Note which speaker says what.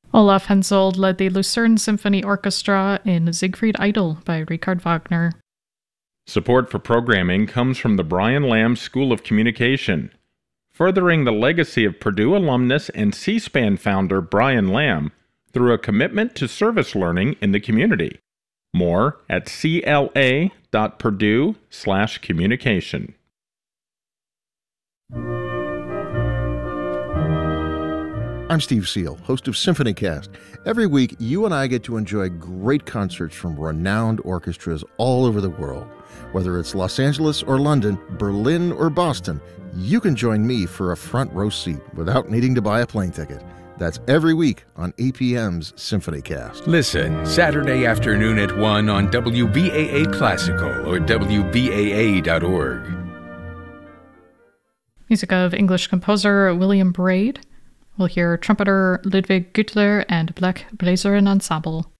Speaker 1: Olaf Hensoldt led the Lucerne Symphony Orchestra in Siegfried Idle by Richard Wagner.
Speaker 2: Support for programming comes from the Brian Lamb School of Communication. Furthering the legacy of Purdue alumnus and C-SPAN founder Brian Lamb through a commitment to service learning in the community. More at cla.purdue/communication.
Speaker 3: I'm Steve Seal, host of SymphonyCast. Every week, you and I get to enjoy great concerts from renowned orchestras all over the world. Whether it's Los Angeles or London, Berlin or Boston, you can join me for a front row seat without needing to buy a plane ticket. That's every week on APM's SymphonyCast.
Speaker 4: Listen Saturday afternoon at 1 on WBAA Classical or WBAA.org.
Speaker 1: Music of English composer William Braid. We'll hear trumpeter Ludwig Güttler and Black Bläserin Ensemble.